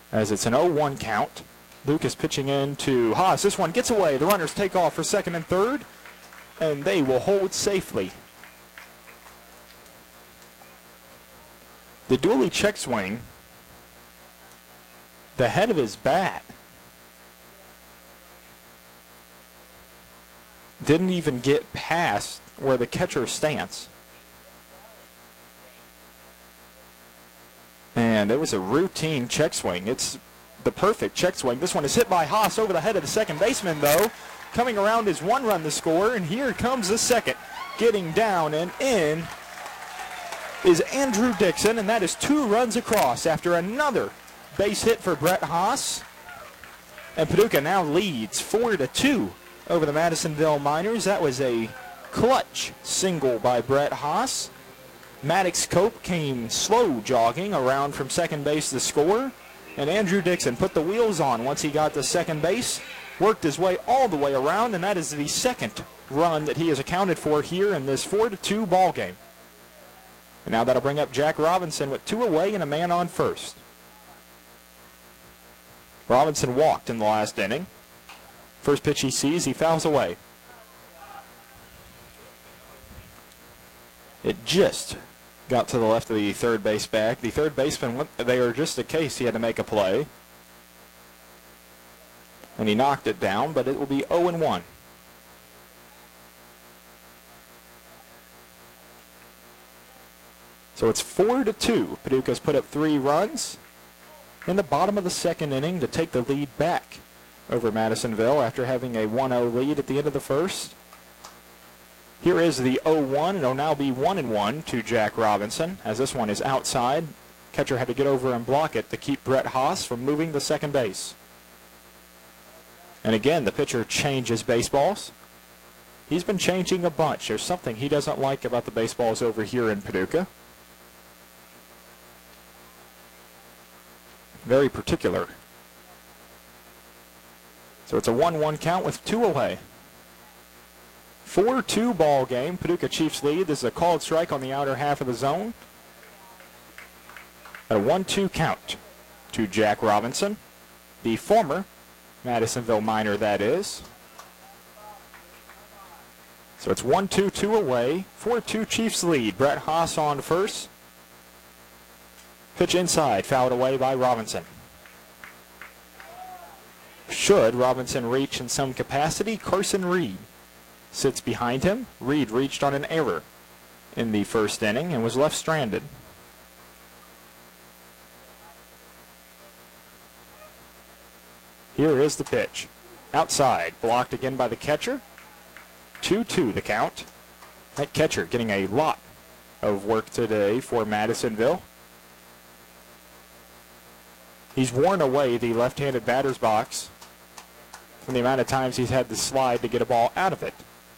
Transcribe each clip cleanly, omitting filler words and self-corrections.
as it's an 0-1 count. Lucas pitching in to Haas. This one gets away. The runners take off for second and third, and they will hold safely. The Dooley check swing, the head of his bat didn't even get past where the catcher stands. And it was a routine check swing. It's the perfect check swing. This one is hit by Haas over the head of the second baseman, though. Coming around is one run to score, and here comes the second. Getting down and in is Andrew Dixon, and that is 2 runs across after another base hit for Brett Haas. And Paducah now leads 4-2 over the Madisonville Miners. That was a clutch single by Brett Haas. Maddox Cope came slow jogging around from second base to score, and Andrew Dixon put the wheels on once he got to second base, worked his way all the way around, and that is the second run that he has accounted for here in this 4-2 ball game. And now that'll bring up Jack Robinson with 2 away and a man on first. Robinson walked in the last inning. First pitch he sees, he fouls away. It just got to the left of the third base back. The third baseman went there just in case he had to make a play. And he knocked it down, but it will be 0-1. So it's 4-2. Paducah's put up 3 runs in the bottom of the second inning to take the lead back over Madisonville after having a 1-0 lead at the end of the first. Here is the 0-1. It'll now be 1-1 to Jack Robinson, as this one is outside. Catcher had to get over and block it to keep Brett Haas from moving to second base. And again, the pitcher changes baseballs. He's been changing a bunch. There's something he doesn't like about the baseballs over here in Paducah. Very particular. So it's a 1-1 count with 2 away. 4-2 ball game. Paducah Chiefs lead. This is a called strike on the outer half of the zone. A 1-2 count to Jack Robinson, the former Madisonville Miner, that is. So it's 1-2, 2 away. 4-2 Chiefs lead. Brett Haas on first. Pitch inside, fouled away by Robinson. Should Robinson reach in some capacity, Carson Reed sits behind him. Reed reached on an error in the first inning and was left stranded. Here is the pitch. Outside, blocked again by the catcher. 2-2 the count. That catcher getting a lot of work today for Madisonville. He's worn away the left-handed batter's box from the amount of times he's had to slide to get a ball out of it.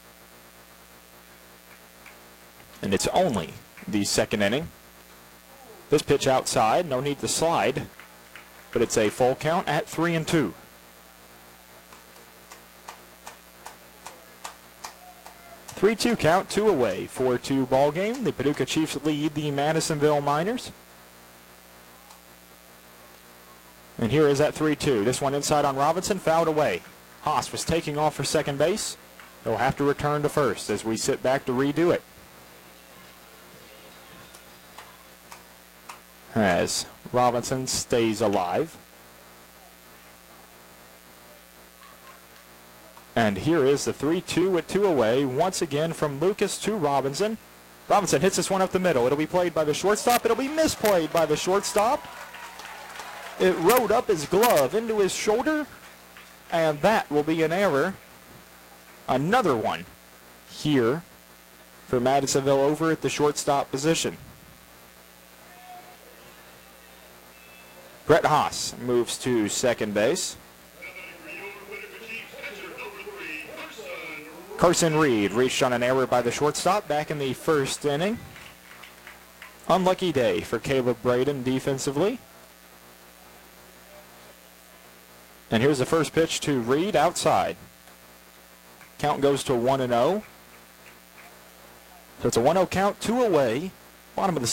And it's only the second inning. This pitch outside, no need to slide, but it's a full count at 3-2. Three-two count, 2 away, 4-2 ball game. The Paducah Chiefs lead the Madisonville Miners. And here is that 3-2. This one inside on Robinson, fouled away. Haas was taking off for second base. He'll have to return to first as we sit back to redo it. As Robinson stays alive. And here is the 3-2 with 2 away. Once again from Lucas to Robinson. Robinson hits this one up the middle. It'll be played by the shortstop. It'll be misplayed by the shortstop. It rode up his glove into his shoulder, and that will be an error. Another one here for Madisonville over at the shortstop position. Brett Haas moves to second base. Carson Reed reached on an error by the shortstop back in the first inning. Unlucky day for Caleb Braden defensively. And here's the first pitch to Reed outside. Count goes to 1-0. So it's a 1-0 count, 2 away. Bottom of the